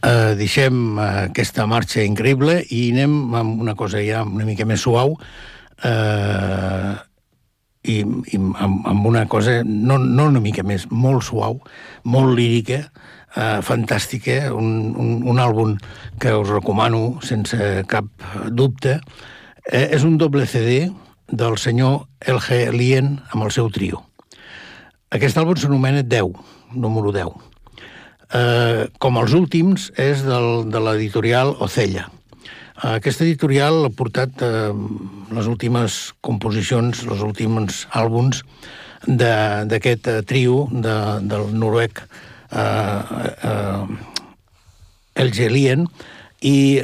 Deixem aquesta marxa increïble i anem amb una cosa ja una mica més suau i amb una cosa no una mica més, molt suau, molt lírica, fantàstica, un àlbum que us recomano sense cap dubte. És un doble CD del senyor L.G. Lien amb el seu trio. Aquest àlbum s'anomena 10, número 10. Com els últims, és de l'editorial Ocella. Aquesta editorial ha portat les últimes composicions, els últims àlbums d'aquest trio del noruec L.G. Lien, i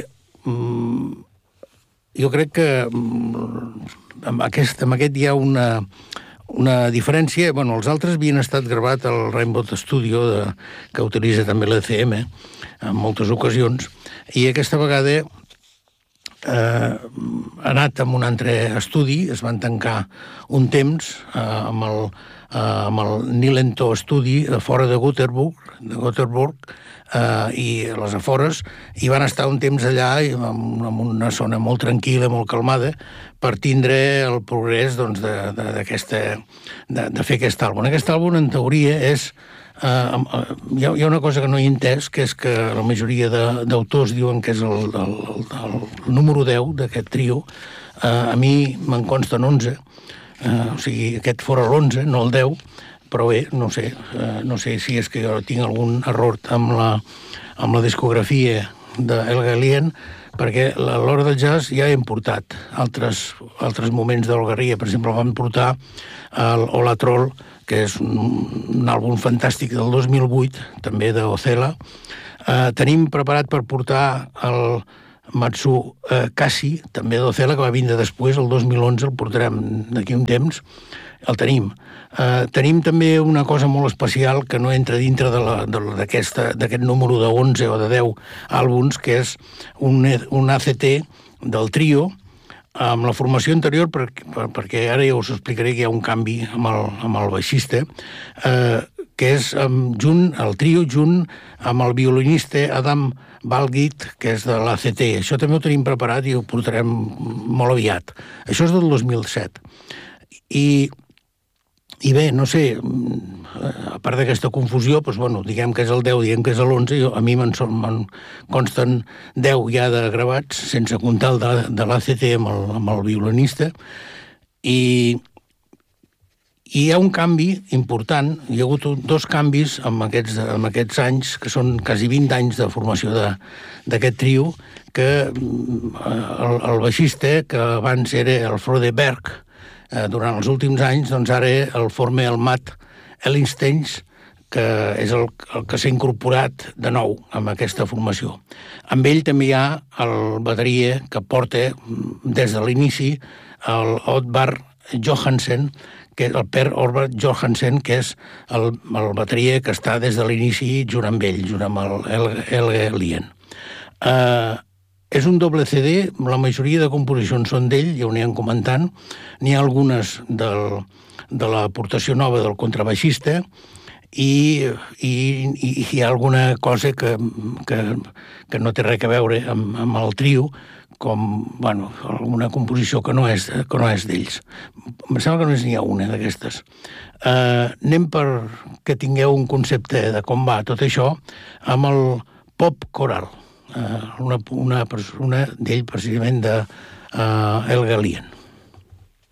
jo crec que amb aquest hi ha una diferència. Bueno, els altres havien estat gravat al Rainbow Studio, que utilitza també l'ECM en moltes ocasions, i aquesta vegada ha anat amb un altre estudi. Es van tancar un temps amb el Nilento Estudi fora de Gothenburg, i a les afores, i van estar un temps allà en una zona molt tranquil·la, molt calmada, per tindre el progrés de fer aquest àlbum. Aquest àlbum, en teoria, és... Hi ha una cosa que no he entès, que és que la majoria d'autors diuen que és el número 10 d'aquest trio. A mi me'n consten 11, o sigui, aquest fora l'11, no el 10, però bé, no sé si és que jo tinc algun error amb la discografia d'L.G. Lien, perquè a l'hora del jazz ja hem portat altres moments d'Holgueria. Per exemple, vam portar el Hola Troll, que és un àlbum fantàstic del 2008, també d'Ocella. Tenim preparat per portar el Matsu Kasi, també d'Ocella, que va vindre després, el 2011, el portarem d'aquí un temps. El tenim. Tenim també una cosa molt especial que no entra dintre d'aquest número de 11 o de 10 àlbums, que és un ACT del trio, amb la formació anterior, perquè ara ja us explicaré que hi ha un canvi amb el baixista, que és el trio junt amb el violinista Adam Balgit, que és de l'ACT. Això també ho tenim preparat i ho portarem molt aviat. Això és del 2007. I bé, no sé, a part d'aquesta confusió, doncs, bueno, diguem que és el 10, diguem que és l'11, a mi me'n consten 10 ja de gravats, sense comptar el de l'ACT amb el violinista, i hi ha un canvi important. Hi ha hagut 2 canvis en aquests anys, que són quasi 20 anys de formació d'aquest trio, que el baixista, que abans era el Frode Berg, durant els últims anys, doncs ara el forma el Matt Ellinsteins, que és el que s'ha incorporat de nou amb aquesta formació. Amb ell també hi ha el bateria que porta des de l'inici el Oddvar Johansen, que és el Per Oddvar Johansen, que és el bateria que està des de l'inici junt amb ell, junt amb el L.G. Lien. És un doble CD, la majoria de composicions són d'ell, ja ho anirem comentant. N'hi ha algunes de l'aportació nova del contrabaixista, i hi ha alguna cosa que no té res a veure amb el trio, com, bueno, alguna composició que no és d'ells. Em sembla que només n'hi ha una d'aquestes. Anem perquè tingueu un concepte de com va tot això amb el pop coral. Una persona d'ell, precisament, de L.G. Lien.